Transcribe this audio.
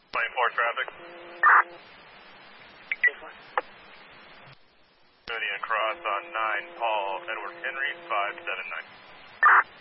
Lane 4 traffic. Meridian cross on 9, Paul, Edward Henry, 579.